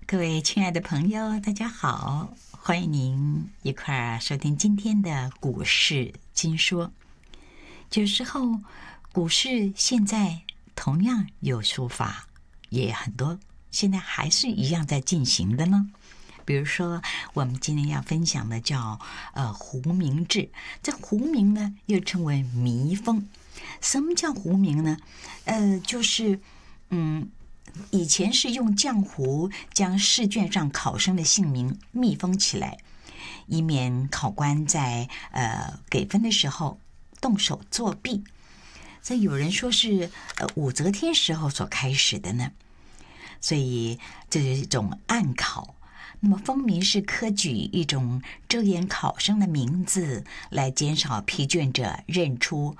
各位亲爱的朋友，大家好，欢迎您一块儿收听今天的股市金说。有时候股市现在同样有说法，也很多，现在还是一样在进行的呢。比如说，我们今天要分享的叫胡明志，这胡明呢又称为迷风。什么叫胡明呢？就是以前是用浆糊将试卷上考生的姓名密封起来，以免考官在给分的时候动手作弊。这有人说是武则天时候所开始的呢，所以这是一种暗考。那么风迷是科举一种遮掩考生的名字，来减少批卷者认出